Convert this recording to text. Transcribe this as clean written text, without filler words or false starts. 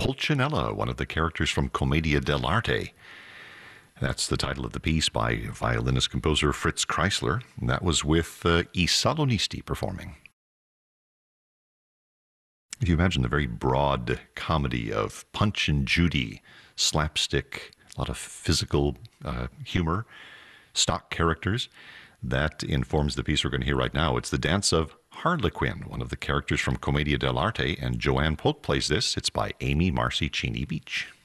Pulcinella, one of the characters from Commedia dell'arte. That's the title of the piece by violinist-composer Fritz Kreisler. And that was with I Salonisti performing. If you imagine the very broad comedy of Punch and Judy, slapstick, a lot of physical humor, stock characters, that informs the piece we're going to hear right now. It's the dance of Harlequin, one of the characters from Commedia dell'arte, and Joanne Polk plays this. It's by Amy Marcy Cheney Beach.